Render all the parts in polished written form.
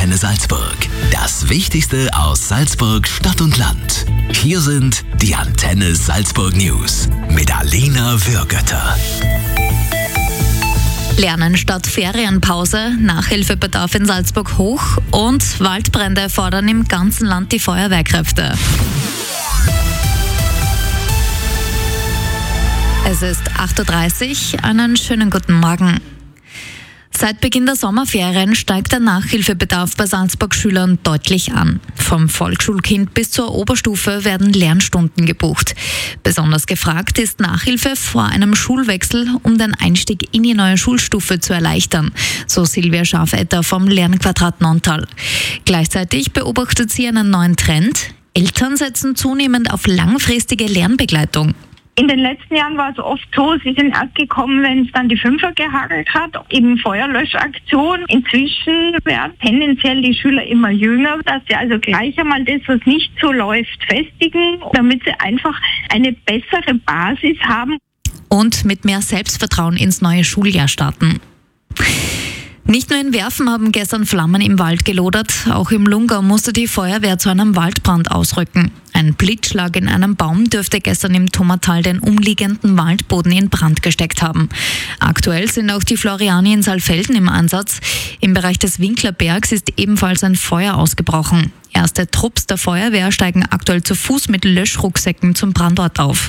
Antenne Salzburg. Das Wichtigste aus Salzburg, Stadt und Land. Hier sind die Antenne Salzburg News mit Alina Würgötter. Lernen statt Ferienpause, Nachhilfebedarf in Salzburg hoch und Waldbrände fordern im ganzen Land die Feuerwehrkräfte. Es ist 8:30 Uhr, einen schönen guten Morgen. Seit Beginn der Sommerferien steigt der Nachhilfebedarf bei Salzburg-Schülern deutlich an. Vom Volksschulkind bis zur Oberstufe werden Lernstunden gebucht. Besonders gefragt ist Nachhilfe vor einem Schulwechsel, um den Einstieg in die neue Schulstufe zu erleichtern, so Silvia Schafetter vom Lernquadrat Nonntal. Gleichzeitig beobachtet sie einen neuen Trend. Eltern setzen zunehmend auf langfristige Lernbegleitung. In den letzten Jahren war es oft so, sie sind erst gekommen, wenn es dann die Fünfer gehagelt hat, eben Feuerlöschaktion. Inzwischen werden tendenziell die Schüler immer jünger, dass sie also gleich einmal das, was nicht so läuft, festigen, damit sie einfach eine bessere Basis haben. Und mit mehr Selbstvertrauen ins neue Schuljahr starten. Nicht nur in Werfen haben gestern Flammen im Wald gelodert, auch im Lungau musste die Feuerwehr zu einem Waldbrand ausrücken. Ein Blitzschlag in einem Baum dürfte gestern im Thommertal den umliegenden Waldboden in Brand gesteckt haben. Aktuell sind auch die Floriani in Saalfelden im Einsatz. Im Bereich des Winklerbergs ist ebenfalls ein Feuer ausgebrochen. Erste Trupps der Feuerwehr steigen aktuell zu Fuß mit Löschrucksäcken zum Brandort auf.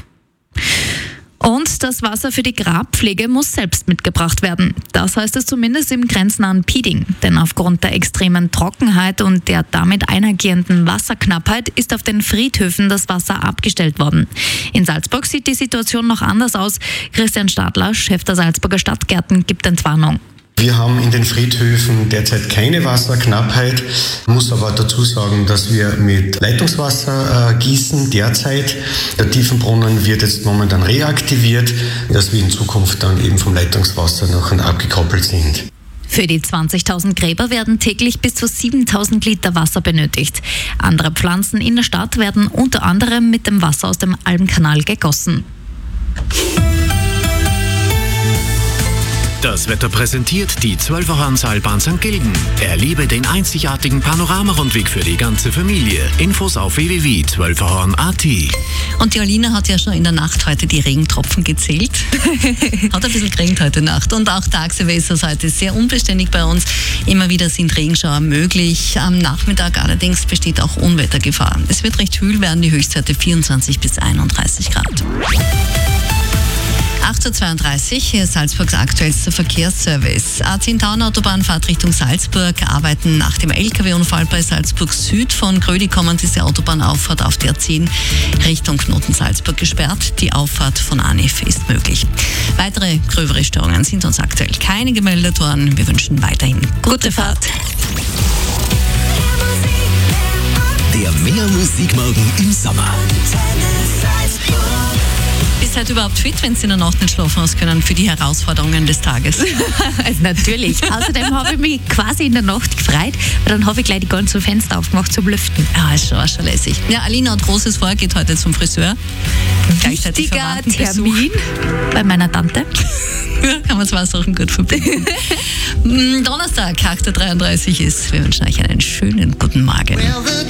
Und das Wasser für die Grabpflege muss selbst mitgebracht werden. Das heißt es zumindest im grenznahen Pieding. Denn aufgrund der extremen Trockenheit und der damit einhergehenden Wasserknappheit ist auf den Friedhöfen das Wasser abgestellt worden. In Salzburg sieht die Situation noch anders aus. Christian Stadler, Chef der Salzburger Stadtgärten, gibt Entwarnung. Wir haben in den Friedhöfen derzeit keine Wasserknappheit, muss aber dazu sagen, dass wir mit Leitungswasser gießen derzeit. Der Tiefenbrunnen wird jetzt momentan reaktiviert, dass wir in Zukunft dann eben vom Leitungswasser nachher abgekoppelt sind. Für die 20.000 Gräber werden täglich bis zu 7.000 Liter Wasser benötigt. Andere Pflanzen in der Stadt werden unter anderem mit dem Wasser aus dem Almkanal gegossen. Das Wetter präsentiert die 12er-Seilbahn St. Gilgen. Erlebe den einzigartigen Panoramarundweg für die ganze Familie. Infos auf www.12erhorn.at. Und die Alina hat ja schon in der Nacht heute die Regentropfen gezählt. Hat ein bisschen geregnet heute Nacht. Und auch tagsüber ist es heute sehr unbeständig bei uns. Immer wieder sind Regenschauer möglich. Am Nachmittag allerdings besteht auch Unwettergefahr. Es wird recht kühl werden, die Höchstwerte 24 bis 31 Grad. 8:32 Uhr, Salzburgs aktuellster Verkehrsservice. A10 Autobahnfahrt Richtung Salzburg, Arbeiten nach dem LKW-Unfall bei Salzburg Süd. Von Grödi kommend ist die Autobahnauffahrt auf der A10 Richtung Knoten Salzburg gesperrt. Die Auffahrt von Anif ist möglich. Weitere gröbere Störungen sind uns aktuell keine gemeldet worden. Wir wünschen weiterhin gute Fahrt. Der Mehr Musikmorgen im Sommer. Ist halt überhaupt fit, wenn Sie in der Nacht nicht schlafen aus können für die Herausforderungen des Tages? Also natürlich. Außerdem habe ich mich quasi in der Nacht gefreut, weil dann habe ich gleich die ganzen Fenster aufgemacht zum Lüften. Ja, ist schon lässig. Ja, Alina hat großes vor, geht heute zum Friseur. Gleichzeitig Wichtiger Termin bei meiner Tante. Ja, kann man zwei Sachen gut verbinden. Donnerstag, 8:33 Uhr ist. Wir wünschen euch einen schönen guten Morgen.